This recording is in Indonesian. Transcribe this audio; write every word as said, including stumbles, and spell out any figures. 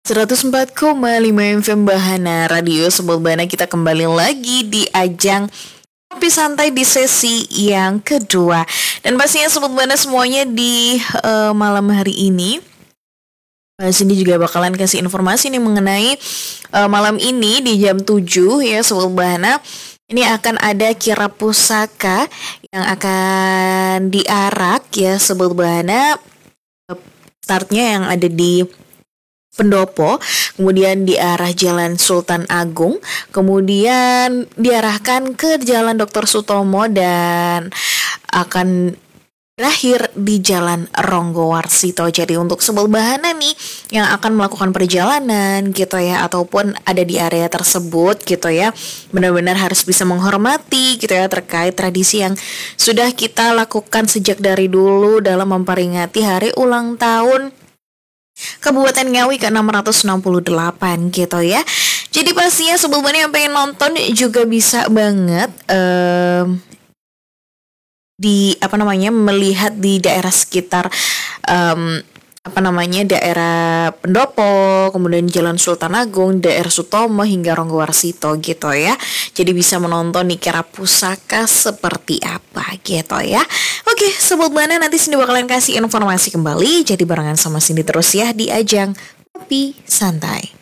seratus empat koma lima F M Bahana Radio Sobat Bahana, kita kembali lagi di ajang Kopi Santai di sesi yang kedua. Dan pastinya Sobat Bahana semuanya di uh, malam hari ini uh, Cindy juga bakalan kasih informasi nih mengenai uh, malam ini di jam tujuh ya Sobat Bahana. Ini akan ada kirap pusaka yang akan diarak ya Sobat Bahana. Startnya yang ada di Pendopo, kemudian di arah Jalan Sultan Agung, kemudian diarahkan ke Jalan Doktor Sutomo dan akan berakhir di Jalan Ronggowarsito. Jadi untuk Sobat Bahana nih yang akan melakukan perjalanan gitu ya, ataupun ada di area tersebut gitu ya, benar-benar harus bisa menghormati gitu ya terkait tradisi yang sudah kita lakukan sejak dari dulu dalam memperingati hari ulang tahun Kabupaten Ngawi ke enam ratus enam puluh delapan gitu ya. Jadi pastinya Sobat Bahana yang pengen nonton juga bisa banget um, di apa namanya melihat di daerah sekitar um, apa namanya daerah Pendopo, kemudian Jalan Sultan Agung, daerah Sutomo hingga Ronggowarsito gitu ya. Jadi bisa menonton nih kirap pusaka seperti apa gitu ya. Oke, Sobat Bahana, nanti Cindy bakalan kasih informasi kembali. Jadi barengan sama Cindy terus ya di ajang Kopi Santai.